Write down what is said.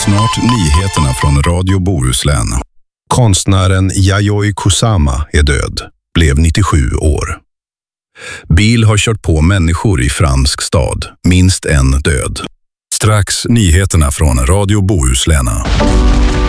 Snart nyheterna från Radio Bohuslän. Konstnären Yayoi Kusama är död, blev 97 år. Bil har kört på människor i fransk stad, minst en död. Strax nyheterna från Radio Bohuslän.